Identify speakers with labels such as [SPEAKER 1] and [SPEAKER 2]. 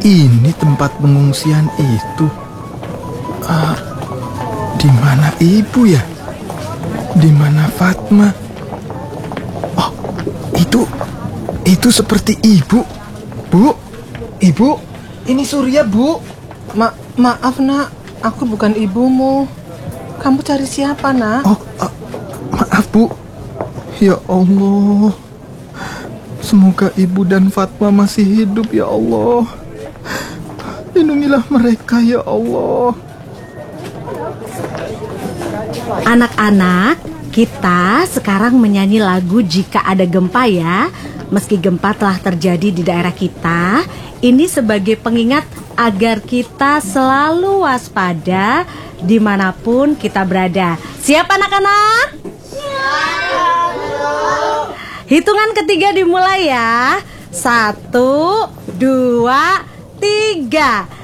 [SPEAKER 1] ini tempat pengungsian itu. Di mana ibu ya? Di mana Fatma? Oh, itu seperti ibu. Bu, ibu, ini Surya, Bu.
[SPEAKER 2] Maaf nak, aku bukan ibumu. Kamu cari siapa nak?
[SPEAKER 1] Oh, maaf Bu. Ya Allah, semoga ibu dan Fatma masih hidup ya Allah. Lindungilah mereka ya Allah.
[SPEAKER 3] Anak-anak, kita sekarang menyanyi lagu Jika Ada Gempa ya. Meski gempa telah terjadi di daerah kita, ini sebagai pengingat agar kita selalu waspada dimanapun kita berada. Siap anak-anak? Siap. Hitungan ketiga dimulai ya. 1, 2, 3.